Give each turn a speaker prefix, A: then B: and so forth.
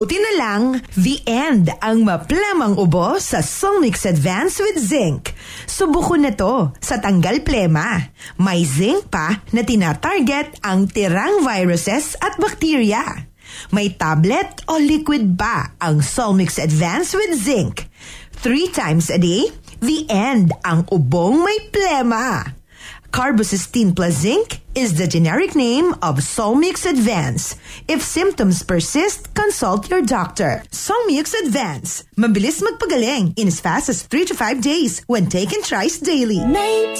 A: Buti na lang, The End ang maplemang ubo sa Solmix Advance with Zinc. Subukan na to sa tanggal plema. May zinc pa na tina-target ang tirang viruses at bakterya. May tablet o liquid ba ang Solmix Advance with Zinc? 3 times a day, The End ang ubong may plema. Carbocysteine plus zinc is the generic name of Solmix Advance. If symptoms persist, consult your doctor. Solmix Advance. Mabilis magpagaling in as fast as 3 to 5 days when taken thrice daily.